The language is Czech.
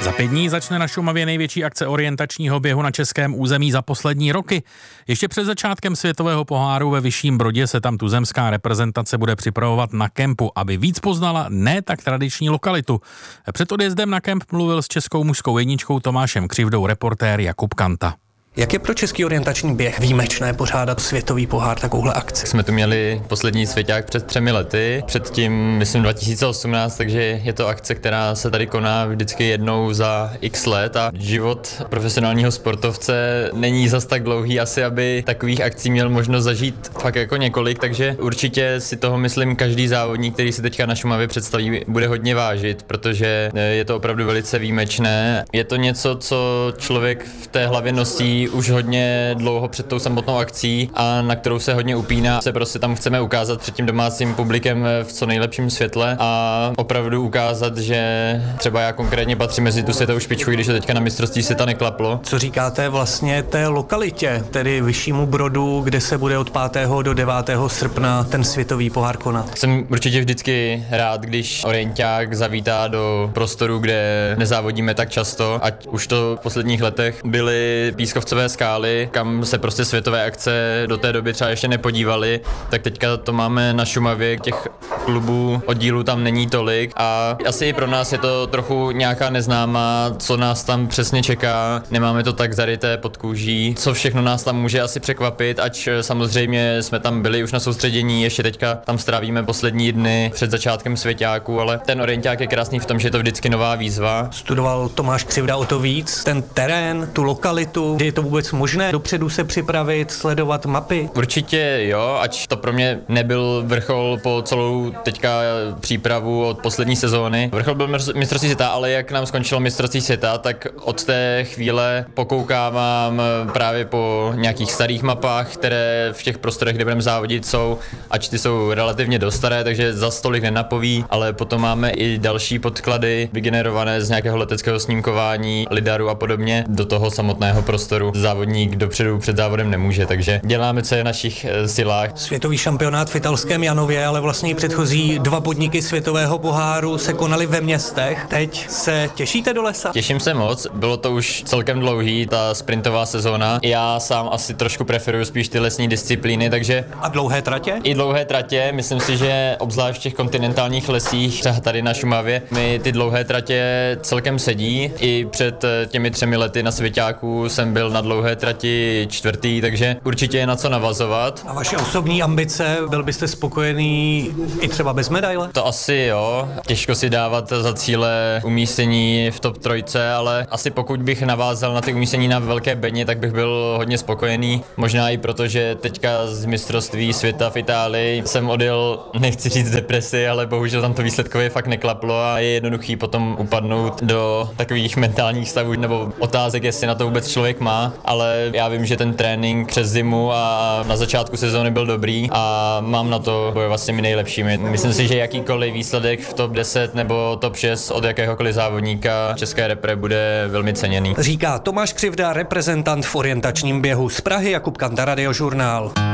Za 5 dní začne na Šumavě největší akce orientačního běhu na českém území za poslední roky. Ještě před začátkem světového poháru ve Vyšším Brodě se tam tuzemská reprezentace bude připravovat na kempu, aby víc poznala ne tak tradiční lokalitu. Před odjezdem na kemp mluvil s českou mužskou jedničkou Tomášem Křivdou reportér Jakub Kanta. Jak je pro český orientační běh výjimečné pořádat světový pohár, takovouhle akci? Jsme tu měli poslední svěťák před 3 lety, předtím myslím 2018, takže je to akce, která se tady koná vždycky jednou za x let a život profesionálního sportovce není zas tak dlouhý asi, aby takových akcí měl možnost zažít fakt jako několik, takže určitě si toho myslím každý závodník, který si teďka na Šumavě představí, bude hodně vážit, protože je to opravdu velice výjimečné. Je to něco, co člověk v té hlavě nosí už hodně dlouho před tou samotnou akcí a na kterou se hodně upíná. Se prostě tam chceme ukázat před tím domácím publikem v co nejlepším světle a opravdu ukázat, že třeba já konkrétně patřím mezi tu světovou špičku, když to teďka na mistrovství světa neklaplo. Co říkáte vlastně té lokalitě, tedy Vyššímu Brodu, kde se bude od 5. do 9. srpna ten světový pohár konat? Jsem určitě vždycky rád, když orienták zavítá do prostoru, kde nezávodíme tak často, ať už to v posledních letech byly pískovcové skály, kam se prostě světové akce do té doby třeba ještě nepodívali, tak teďka to máme na Šumavě, těch klubů, oddílů tam není tolik a asi i pro nás je to trochu nějaká neznámá, co nás tam přesně čeká, nemáme to tak zaryté pod kůží, co všechno nás tam může asi překvapit, ač samozřejmě jsme tam byli už na soustředění, ještě teďka tam strávíme poslední dny před začátkem svěťáku, ale ten orienták je krásný v tom, že je to vždycky nová výzva. Studoval Tomáš Křivda o to víc, ten terén, tu lokalitu, je to vůbec možné dopředu se připravit, sledovat mapy? Určitě jo, ač to pro mě nebyl vrchol po celou teďka přípravu od poslední sezóny. Vrchol byl mistrovství světa, ale jak nám skončilo mistrovství světa, tak od té chvíle pokoukávám právě po nějakých starých mapách, které v těch prostorech, kde budeme závodit, jsou, ač ty jsou relativně dost staré, takže za stolik nenapoví, ale potom máme i další podklady vygenerované z nějakého leteckého snímkování, lidaru a podobně do toho samotného prostoru. Závodník dopředu před závodem nemůže, takže děláme, co je v našich silách. Světový šampionát v italském Janově, ale vlastně i předchozí 2 podniky světového poháru se konaly ve městech. Teď se těšíte do lesa? Těším se moc, bylo to už celkem dlouhý, ta sprintová sezóna. Já sám asi trošku preferuju spíš ty lesní disciplíny, takže... A dlouhé tratě? I dlouhé tratě, myslím si, že obzvlášť v těch kontinentálních lesích, třeba tady na Šumavě, mi ty dlouhé tratě celkem sedí. I před těmi 3 lety na svěťáku jsem byl na dlouhé trati 4., takže určitě je na co navazovat. A vaše osobní ambice, byl byste spokojený i třeba bez medaile? To asi jo, těžko si dávat za cíle umístění v top 3, ale asi pokud bych navázal na ty umístění na velké beně, tak bych byl hodně spokojený. Možná i proto, že teďka z mistrovství světa v Itálii jsem odjel, nechci říct depresi, ale bohužel tam to výsledkově fakt neklaplo a je jednoduchý potom upadnout do takových mentálních stavů nebo otázek, jestli na to vůbec člověk má, ale já vím, že ten trénink přes zimu a na začátku sezóny byl dobrý a mám na to bojovat s těmi nejlepšími. Myslím si, že jakýkoliv výsledek v top 10 nebo top 6 od jakéhokoliv závodníka české repre bude velmi ceněný. Říká Tomáš Křivda, reprezentant v orientačním běhu z Prahy, Jakub Kanta, Radiožurnál.